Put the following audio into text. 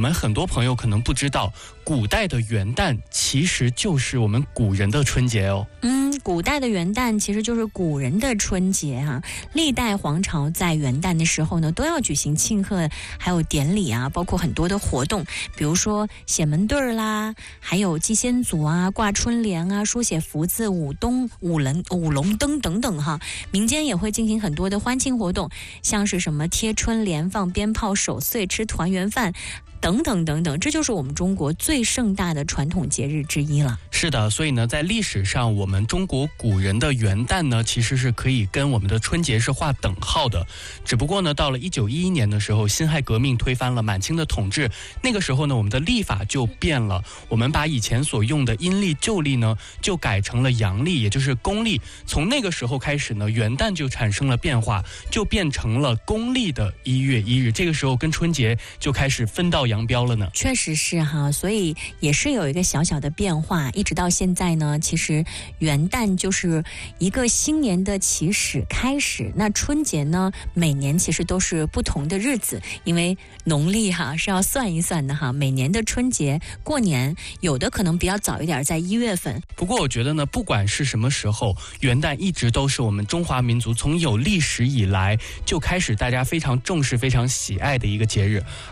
们很多朋友可能不知道，古代的元旦其实就是我们古人的春节哦。 古代的元旦其实就是古人的春节啊。历代皇朝在元旦的时候呢，都要举行庆贺，还有典礼啊，包括很多的活动，比如说写门对儿啦，还有祭先祖啊、挂春联啊、书写福字、舞龙灯等等哈。民间也会进行很多的欢庆活动，像是什么贴春联、放鞭炮、守岁、吃团圆饭等等等等，这就是我们中国最盛大的传统节日之一了。 是的，所以呢，在历史上，我们中国古人的元旦呢，其实是可以跟我们的春节是划等号的。只不过呢，到了1911年的时候，辛亥革命推翻了满清的统治，那个时候呢，我们的历法就变了，我们把以前所用的阴历旧历呢，就改成了阳历，也就是公历。从那个时候开始呢，元旦就产生了变化，就变成了公历的1月1日。这个时候跟春节就开始分道扬镳了呢。 确实是哈，所以也是有一个小小的变化，一直到现在呢，其实元旦就是一个新年的起始开始。那春节呢，每年其实都是不同的日子，因为农历哈是要算一算的哈。每年的春节过年，有的可能比较早一点，在1月份。 不过我觉得呢，不管是什么时候，元旦一直都是我们中华民族从有历史以来就开始大家非常重视、非常喜爱的一个节日。